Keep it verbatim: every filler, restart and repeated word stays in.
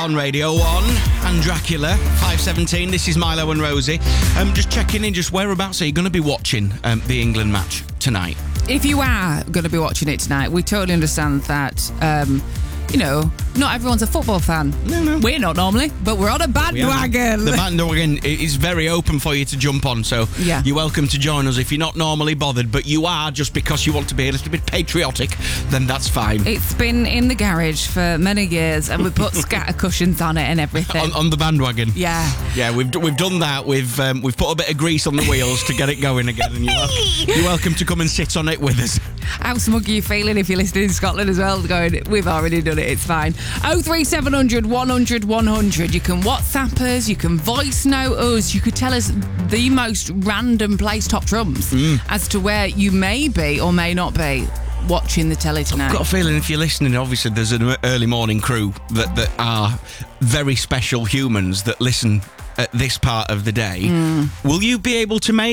on Radio one and Dracula, five seventeen. This is Milo and Rosie. Um, just checking in, just whereabouts are you going to be watching um, the England match tonight? If you are going to be watching it tonight, we totally understand that, um, you know, not everyone's a football fan. No, no. We're not normally, but we're on a bandwagon. The bandwagon is very open for you to jump on, so yeah. You're welcome to join us if you're not normally bothered, but you are just because you want to be a little bit patriotic, then that's fine. It's been in the garage for many years, and we put scatter cushions on it and everything. on, on the bandwagon? Yeah. Yeah, we've we've done that. We've um, we've put a bit of grease on the wheels to get it going again, and you're, wel- you're welcome to come and sit on it with us. How smug are you feeling if you're listening in Scotland as well, going, we've already done it, it's fine. oh three seven hundred, one hundred, one hundred. You can WhatsApp us, you can voice note us, you could tell us the most random place top drums mm. as to where you may be or may not be watching the telly tonight. I've got a feeling if you're listening, obviously there's an early morning crew that, that are very special humans that listen at this part of the day. Mm. Will you be able to make